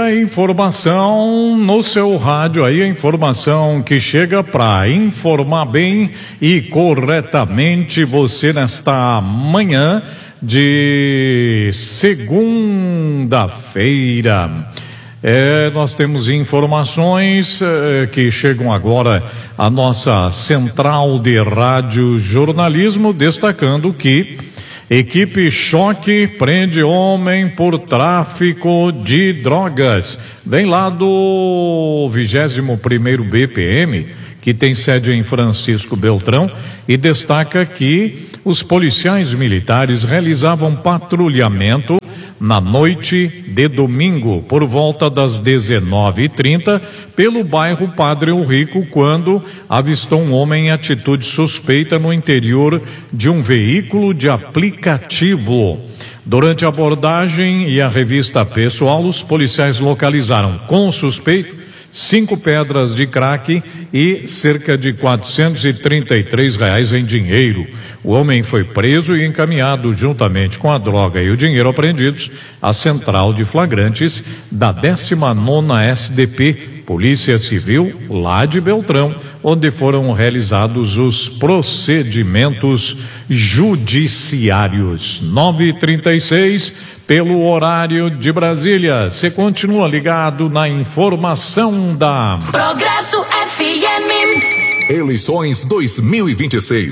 a informação no seu rádio aí, a informação que chega para informar bem e corretamente você nesta manhã de segunda-feira. Nós temos informações que chegam agora à nossa central de rádio jornalismo, destacando que equipe choque prende homem por tráfico de drogas. Vem lá do 21º BPM, que tem sede em Francisco Beltrão, e destaca que os policiais militares realizavam patrulhamento na noite de domingo, por volta das 19h30, pelo bairro Padre Henrico, quando avistou um homem em atitude suspeita no interior de um veículo de aplicativo. Durante a abordagem e a revista pessoal, os policiais localizaram com o suspeito 5 pedras de crack e cerca de R$ 433 em dinheiro. O homem foi preso e encaminhado juntamente com a droga e o dinheiro apreendidos à central de flagrantes da 19ª SDP, Polícia Civil, lá de Beltrão, onde foram realizados os procedimentos judiciários. 9h36, pelo horário de Brasília. Você continua ligado na informação da Progresso FM. Eleições 2026.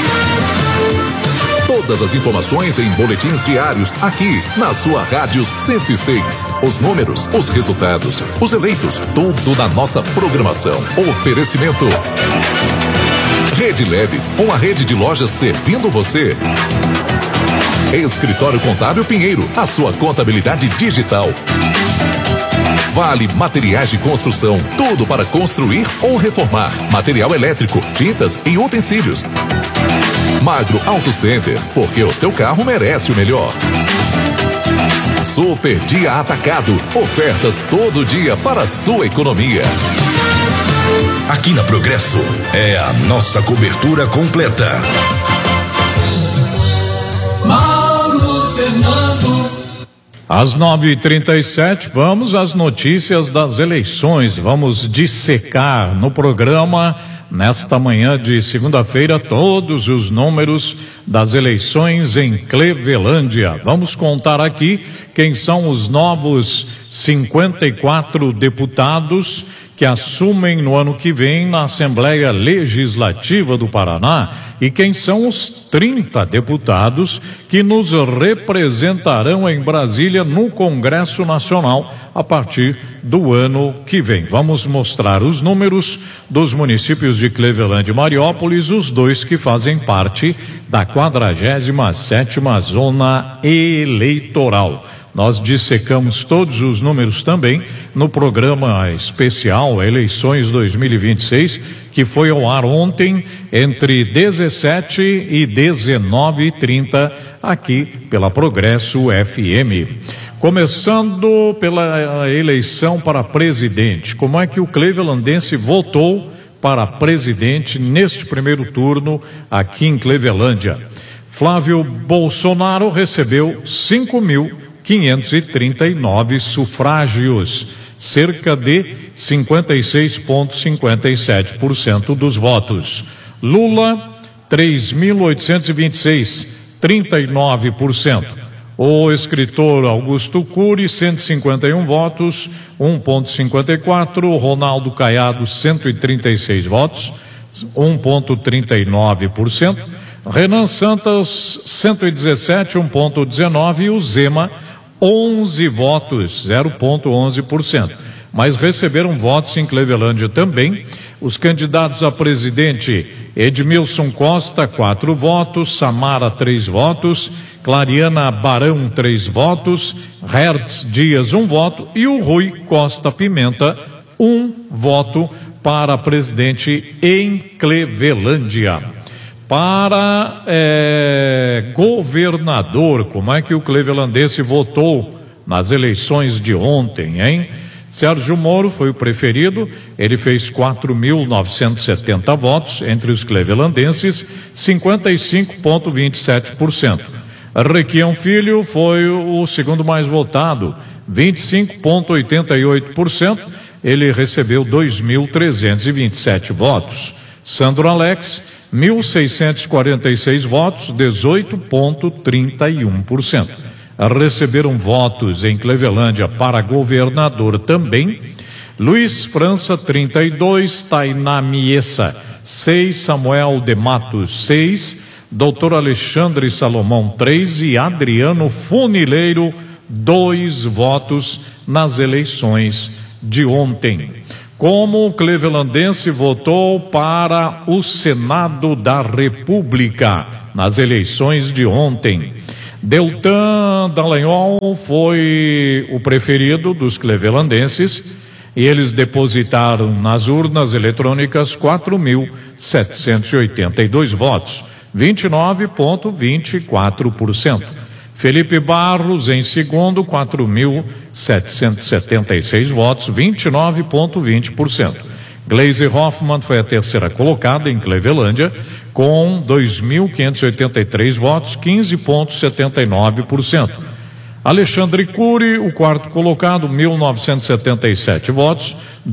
Todas as informações em boletins diários aqui na sua Rádio 106. Os números, os resultados, os eleitos, tudo na nossa programação. Oferecimento Rede Leve, uma rede de lojas servindo você. Escritório Contábil Pinheiro, a sua contabilidade digital. Vale Materiais de Construção, tudo para construir ou reformar. Material elétrico, tintas e utensílios. Magro Auto Center, porque o seu carro merece o melhor. Super Dia Atacado, ofertas todo dia para a sua economia. Aqui na Progresso é a nossa cobertura completa. Às 9h37, vamos às notícias das eleições. Vamos dissecar no programa, nesta manhã de segunda-feira, todos os números das eleições em Clevelândia. Vamos contar aqui quem são os novos 54 deputados que assumem no ano que vem na Assembleia Legislativa do Paraná e quem são os 30 deputados que nos representarão em Brasília no Congresso Nacional a partir do ano que vem. Vamos mostrar os números dos municípios de Clevelândia e Mariópolis, os dois que fazem parte da 47ª Zona Eleitoral. Nós dissecamos todos os números também no programa especial Eleições 2026, que foi ao ar ontem entre 17 e 19h30 aqui pela Progresso FM. Começando pela eleição para presidente. Como é que o clevelandense votou para presidente neste primeiro turno aqui em Clevelândia? Flávio Bolsonaro recebeu 5.539 sufrágios, cerca de 56,57% dos votos. Lula, 3.826, 39%. O escritor Augusto Cury, 151 votos, 1,54%. Ronaldo Caiado, 136 votos, 1,39%. Renan Santos, 117, 1,19%. E o Zema, 11 votos, 0,11%. Mas receberam votos em Clevelândia também os candidatos a presidente: Edmilson Costa, 4 votos, Samara, 3 votos, Clariana Barão, 3 votos, Hertz Dias, 1 voto, e o Rui Costa Pimenta, 1 voto para presidente em Clevelândia. Para governador, como é que o clevelandense votou nas eleições de ontem, hein? Sérgio Moro foi o preferido, ele fez 4.970 votos entre os clevelandenses, 55,27%. Requião Filho foi o segundo mais votado, 25,88%. Ele recebeu 2.327 votos. Sandro Alex, 1.646 votos, 18,31%. Receberam votos em Clevelândia para governador também: Luiz França, 32, Tainá Miessa, 6, Samuel de Matos, 6, Dr. Alexandre Salomão, 3 e Adriano Funileiro, 2 votos nas eleições de ontem. Como o clevelandense votou para o Senado da República nas eleições de ontem? Deltan Dallagnol foi o preferido dos clevelandenses e eles depositaram nas urnas eletrônicas 4.782 votos, 29,24%. Felipe Barros em segundo, 4.776 votos, 29,20%. Gleisi Hoffmann foi a terceira colocada em Clevelândia com 2.583 votos, 15,79%. Alexandre Cury, o quarto colocado, 1.977 votos,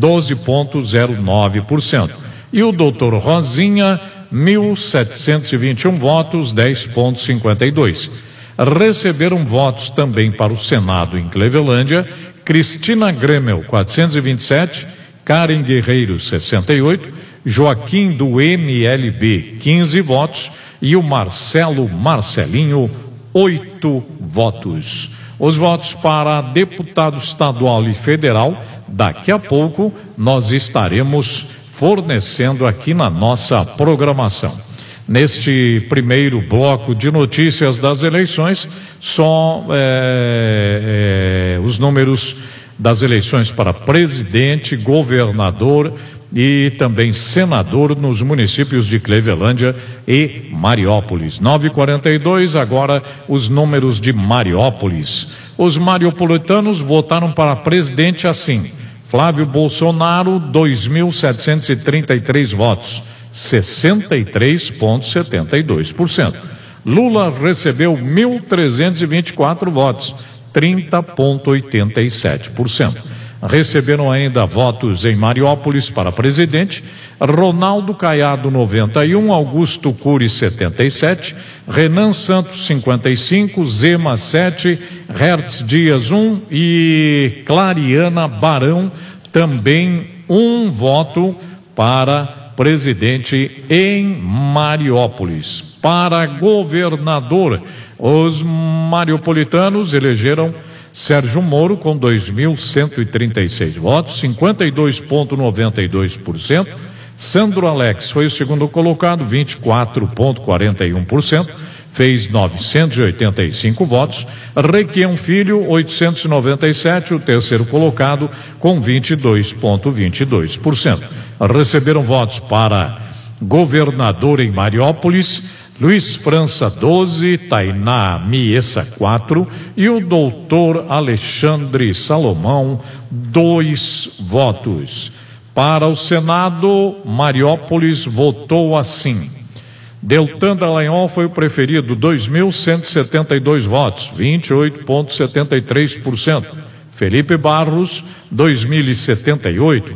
12,09%. E o doutor Rosinha, 1.721 votos, 10,52%. Receberam votos também para o Senado em Clevelândia: Cristina Gremel, 427, Karen Guerreiro, 68, Joaquim do MLB, 15 votos, e o Marcelo Marcelinho, 8 votos. Os votos para deputado estadual e federal, daqui a pouco nós estaremos fornecendo aqui na nossa programação. Neste primeiro bloco de notícias das eleições, só os números das eleições para presidente, governador e também senador nos municípios de Clevelândia e Mariópolis. 9h42, agora os números de Mariópolis. Os mariopolitanos votaram para presidente assim: Flávio Bolsonaro, 2.733 votos, 63,72%. Lula recebeu 1.324 votos, 30,87%. Receberam ainda votos em Mariópolis para presidente: Ronaldo Caiado, 91, Augusto Cury, 77, Renan Santos, 55, Zema, 7, Hertz Dias, 1 e Clariana Barão, também 1 voto para presidente em Mariópolis. Para governador, os mariopolitanos elegeram Sérgio Moro com 2.136 votos, 52,92%. Sandro Alex foi o segundo colocado, 24,41%, fez 985 votos. Requião Filho, 897, o terceiro colocado, com 22,22%. Receberam votos para governador em Mariópolis: Luiz França, 12, Tainá Miessa, 4 e o doutor Alexandre Salomão, 2 votos. Para o Senado, Mariópolis votou assim: Deltan Dallagnol foi o preferido, 2.172 votos, 28,73%. Felipe Barros, 2.078,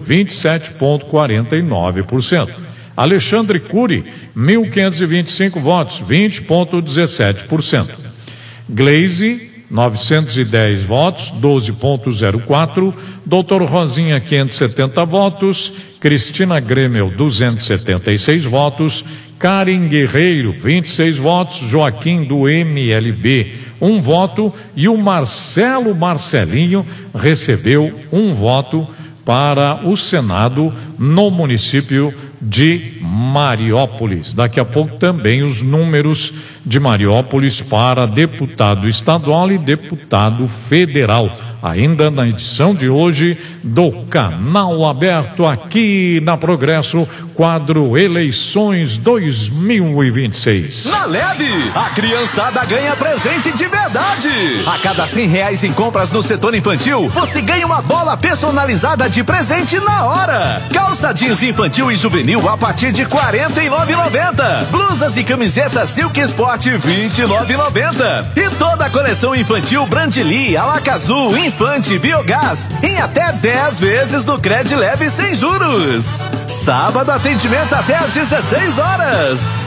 27,49%. Alexandre Cury, 1.525 votos, 20,17%. Gleisi, 910 votos, 12,04%. Doutor Rosinha, 570 votos. Cristina Gremel, 276 votos. Karen Guerreiro, 26 votos. Joaquim do MLB, 1 voto. E o Marcelo Marcelinho recebeu 1 voto para o Senado no município de Mariópolis. Daqui a pouco também os números de Mariópolis para deputado estadual e deputado federal, ainda na edição de hoje do Canal Aberto aqui na Progresso, quadro Eleições 2026. Na LED, a criançada ganha presente de verdade. A cada R$100 em compras no setor infantil, você ganha uma bola personalizada de presente na hora. Calça jeans infantil e juvenil a partir de R$ 49,90. Blusas e camisetas Silk Sport R$ 29,90. E toda a coleção infantil Brandly, Alakazul, Infante Biogás em até 10 vezes do Credileve sem juros. Sábado, atendimento até às 16 horas.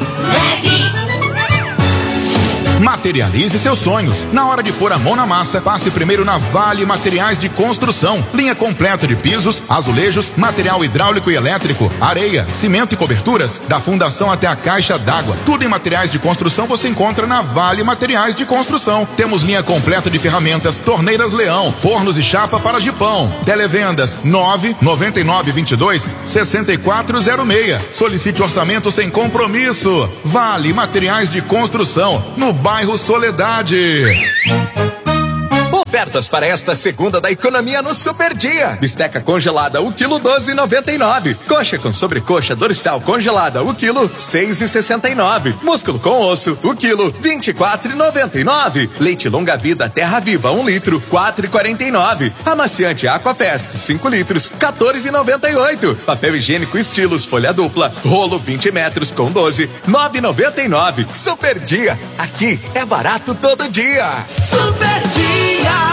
Materialize seus sonhos. Na hora de pôr a mão na massa, passe primeiro na Vale Materiais de Construção. Linha completa de pisos, azulejos, material hidráulico e elétrico, areia, cimento e coberturas, da fundação até a caixa d'água. Tudo em materiais de construção você encontra na Vale Materiais de Construção. Temos linha completa de ferramentas, torneiras Leão, fornos e chapa para Jipão. Televendas 99922-6406. Solicite orçamento sem compromisso. Vale Materiais de Construção, no bairro Soledade. Ofertas para esta segunda da economia no Super Dia. Bisteca congelada, o quilo 12,99. Coxa com sobrecoxa dorsal congelada, o quilo 6,69. Músculo com osso, o quilo 24,99. Leite longa vida Terra Viva 1 litro, 4,49. Amaciante Aquafest 5 litros, 14,98. Papel higiênico Estilos folha dupla, rolo 20 metros com 12, 9,99. Super Dia, aqui é barato todo dia. Super Dia.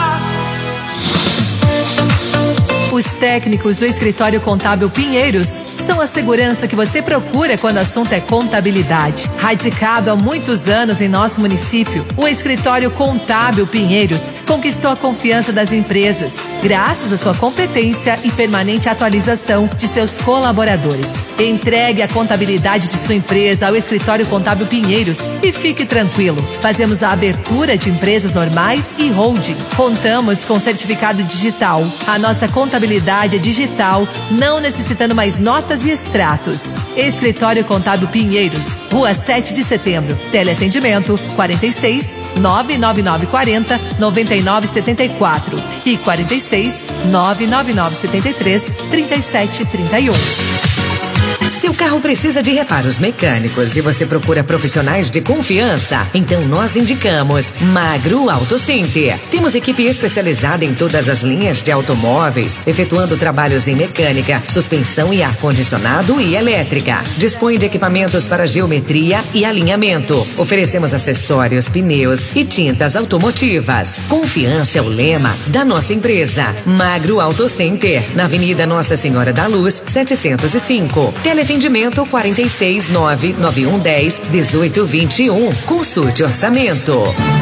Os técnicos do Escritório Contábil Pinheiros são a segurança que você procura quando o assunto é contabilidade. Radicado há muitos anos em nosso município, o Escritório Contábil Pinheiros conquistou a confiança das empresas, graças à sua competência e permanente atualização de seus colaboradores. Entregue a contabilidade de sua empresa ao Escritório Contábil Pinheiros e fique tranquilo. Fazemos a abertura de empresas normais e holding. Contamos com certificado digital. A nossa contabilidade é digital, não necessitando mais notas e extratos. Escritório Contábil Pinheiros, Rua 7 de Setembro. Teleatendimento 46 99940 9974 e 46 99973 3731. Seu carro precisa de reparos mecânicos e você procura profissionais de confiança? Então nós indicamos Magro Auto Center. Temos equipe especializada em todas as linhas de automóveis, efetuando trabalhos em mecânica, suspensão e ar-condicionado e elétrica. Dispõe de equipamentos para geometria e alinhamento. Oferecemos acessórios, pneus e tintas automotivas. Confiança é o lema da nossa empresa. Magro Auto Center, na Avenida Nossa Senhora da Luz, 705. Teleatendimento 46 99110 1821. Consulte orçamento.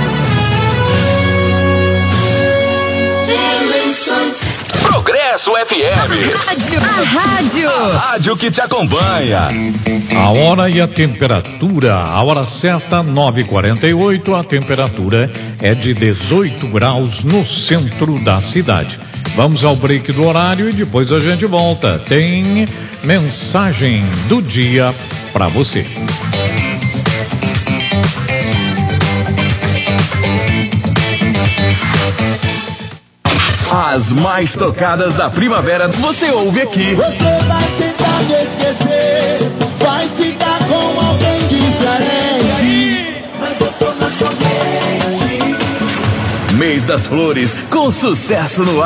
Progresso FM. A Rádio que te acompanha. A hora e a temperatura. A hora certa, 9h48. A temperatura é de 18 graus no centro da cidade. Vamos ao break do horário e depois a gente volta. Tem mensagem do dia para você. As mais tocadas da primavera você ouve aqui. Você vai tentar me esquecer, vai ficar com alguém diferente, mas eu tô na sua mente. Mês das Flores, com sucesso no ar.